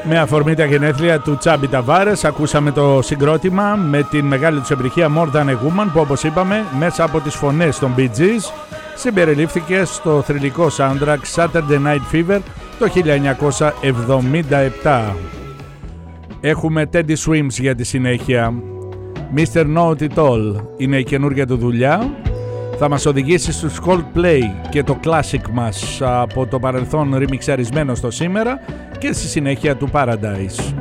Με αφορμή τα γενέθλια του Τσάμπι Ταβάρες, ακούσαμε το συγκρότημα με την μεγάλη τους επιτυχία More Than a Woman, που όπως είπαμε μέσα από τις φωνές των Bee Gees συμπεριλήφθηκε στο θρυλικό soundtrack Saturday Night Fever το 1977. Έχουμε Teddy Swims για τη συνέχεια. Mr. Know It All είναι η καινούργια του δουλειά. Θα μας οδηγήσει στους Coldplay και το classic μας από το παρελθόν ρημιξαρισμένο στο σήμερα και στη συνέχεια του Paradise.